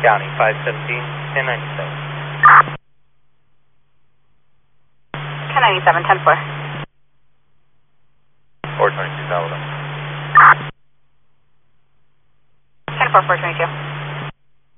County, 517, 1097. 1097, 10-4. 422 Alabama. 10-4, 422.